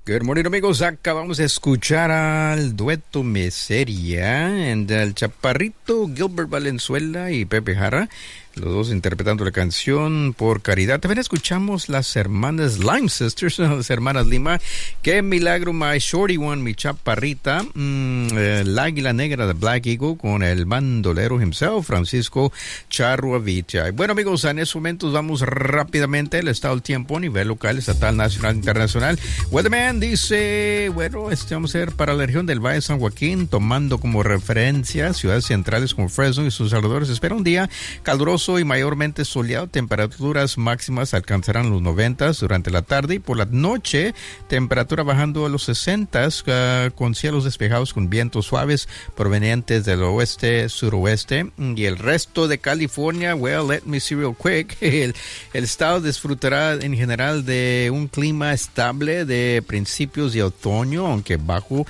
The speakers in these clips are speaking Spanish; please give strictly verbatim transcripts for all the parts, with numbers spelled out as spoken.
Good morning, amigos. Acabamos de escuchar al dueto Miseria, and el chaparrito Gilbert Valenzuela y Pepe Jara, los dos interpretando la canción Por Caridad. También escuchamos las hermanas Lime Sisters, las hermanas Lima. Qué milagro, my shorty one, mi chaparrita. Mm, el águila negra de Black Eagle con el bandolero himself, Francisco Charro Avitia. Bueno, amigos, en estos momentos vamos rápidamente al estado del tiempo a nivel local, estatal, nacional, internacional. Weatherman dice, bueno, este vamos a ver para la región del Valle de San Joaquín, tomando como referencia ciudades centrales como Fresno y sus alrededores. Espera un día caluroso y mayormente soleado. Temperaturas máximas alcanzarán los noventas durante la tarde y por la noche temperatura bajando a los sesentas uh, con cielos despejados con vientos suaves provenientes del oeste, suroeste. Y el resto de California, well, let me see real quick. El, el estado disfrutará en general de un clima estable de principios de otoño, aunque bajo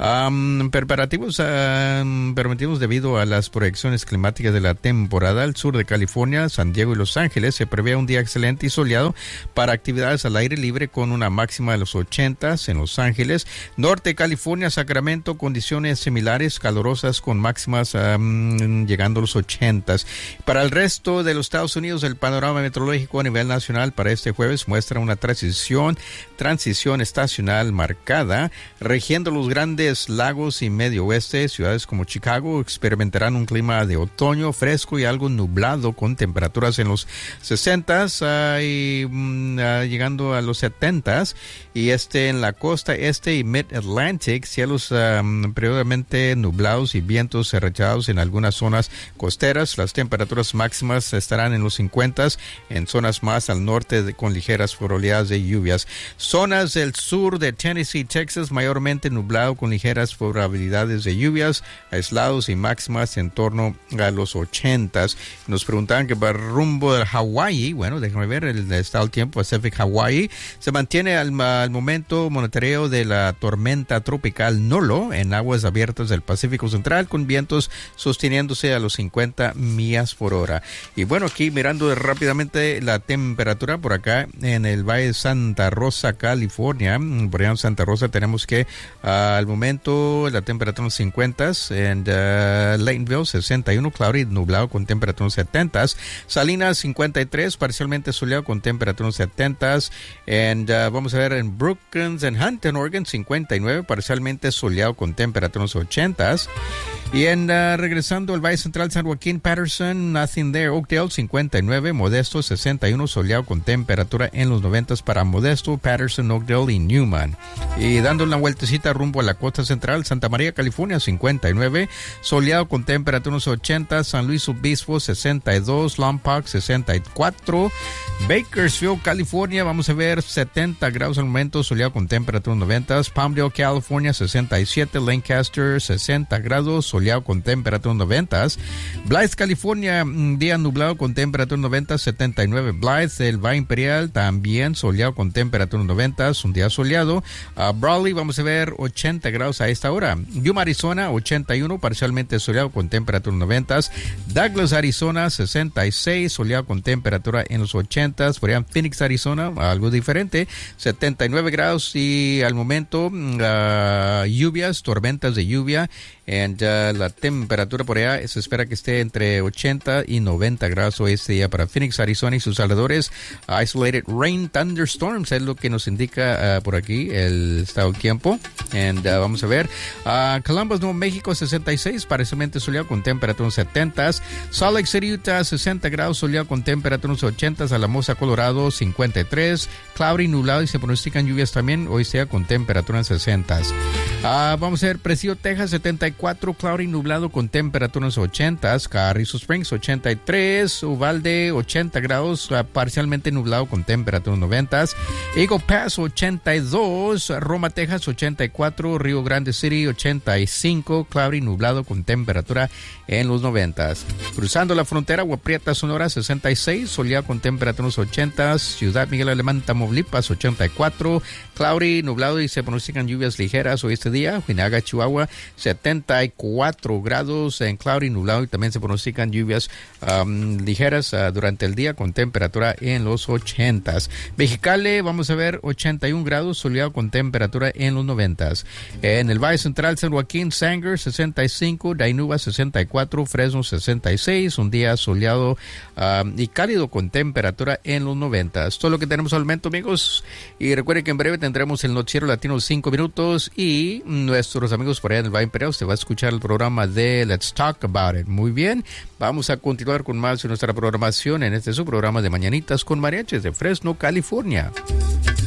um, preparativos um, permitidos debido a las proyecciones climáticas de la temporada. Al sur de California California, San Diego y Los Ángeles se prevé un día excelente y soleado para actividades al aire libre con una máxima de los ochentas en Los Ángeles. Norte de California, Sacramento, condiciones similares, calurosas con máximas um, llegando a los ochentas. Para el resto de los Estados Unidos, el panorama meteorológico a nivel nacional para este jueves muestra una transición, transición estacional marcada, regiendo los grandes lagos y medio oeste. Ciudades como Chicago experimentarán un clima de otoño fresco y algo nublado con temperaturas en los sesentas uh, y uh, llegando a los setentas, y este en la costa este y Mid-Atlantic, cielos um, periódicamente nublados y vientos arrechados en algunas zonas costeras. Las temperaturas máximas estarán en los cincuentas en zonas más al norte de, con ligeras probabilidades de lluvias. Zonas del sur de Tennessee, Texas, mayormente nublado con ligeras probabilidades de lluvias aislados y máximas en torno a los ochentas. Nos preguntaban que para rumbo de Hawái, bueno, déjame ver el estado del tiempo. Pacific Hawái se mantiene al, al momento monitoreo de la tormenta tropical Nolo en aguas abiertas del Pacífico Central con vientos sosteniéndose a los cincuenta millas por hora. Y bueno, aquí mirando rápidamente la temperatura por acá en el Valle de Santa Rosa, California. Por allá en Santa Rosa tenemos que uh, al momento la temperatura en los cincuentas, en uh, Laytonville sesenta y uno, cloudy, nublado con temperatura en los setentas. Salinas cincuenta y tres, parcialmente soleado con temperatura en los setentas. And, uh, vamos a ver en Brookings, en Hampton, Oregon, cincuenta y nueve, parcialmente soleado con temperatura en los ochentas. Y en uh, regresando al Valle Central, San Joaquín, Patterson, nothing there. Oakdale cincuenta y nueve, Modesto sesenta y uno, soleado con temperatura en los noventas para Modesto, Patterson, Oakdale y Newman. Y dando una vueltecita rumbo a la costa central, Santa María, California, cincuenta y nueve, soleado con temperatura en los ochentas. San Luis Obispo sesenta y dos, Lompoc sesenta y cuatro, Bakersfield, California, vamos a ver setenta grados al momento, soleado con temperatura en los noventas. Palmdale, California, sesenta y siete, Lancaster sesenta grados, soleado con temperatura en los noventas. Blythe, California, día nublado con temperatura en los noventas, setenta y nueve. Blythe, el Valle Imperial, también soleado con temperatura en los noventas, un día soleado. Uh, Brawley, vamos a ver ochenta grados a esta hora. Yuma, Arizona, ochenta y uno, parcialmente soleado con temperatura en los noventas. Douglas, Arizona, sesenta y seis, soleado con temperatura en los ochentas. Por allá en Phoenix, Arizona, algo diferente, setenta y nueve grados y al momento uh, lluvias, tormentas de lluvia. And, uh, la temperatura por allá se espera que esté entre ochenta y noventa grados hoy este día para Phoenix, Arizona y sus alrededores. Uh, isolated rain, thunderstorms es lo que nos indica uh, por aquí el estado del tiempo. And, uh, vamos a ver. Uh, Columbus, Nuevo México, sesenta y seis, parcialmente soleado con temperatura en los setentas. Salt Lake City, Utah, sesenta grados, soleado con temperatura en los ochentas. Alamosa, Colorado, cincuenta y tres, cloudy, nublado y se pronostican lluvias también hoy sea con temperatura en sesentas. Uh, vamos a ver Presidio, Texas, setenta y cuatro, cloudy, nublado con temperatura en los ochentas. Carrizo Springs, ochenta y tres, Uvalde, ochenta grados, uh, parcialmente nublado con temperatura en noventas. Eagle Pass, ochenta y dos, Roma, Texas, ochenta y cuatro, Rio Grande City, ochenta y cinco, cloudy, nublado con temperatura en los noventas. Cruzando la frontera, Agua Prieta, Sonora, sesenta y seis, soleado con temperatura en los ochentas. Ciudad Miguel Alemán, Tamaulipas, ochenta y cuatro, cloudy, nublado y se pronostican lluvias ligeras hoy este día. Huinaga, Chihuahua, setenta y cuatro cuatro grados en cloudy, nublado, y también se pronostican lluvias um, ligeras uh, durante el día con temperatura en los ochentas. Mexicali, vamos a ver ochenta y un grados, soleado con temperatura en los noventas. En el Valle Central, San Joaquín, Sanger sesenta y cinco, Dainuba sesenta y cuatro, Fresno sesenta y seis, un día soleado um, y cálido con temperatura en los noventas. Todo lo que tenemos al momento, amigos, y recuerden que en breve tendremos el noticiero latino cinco minutos y nuestros amigos por allá en el Valle Imperial, usted va a escuchar el programa de Let's Talk About It. Muy bien, vamos a continuar con más de nuestra programación en este su programa de Mañanitas con Mariachis de Fresno, California.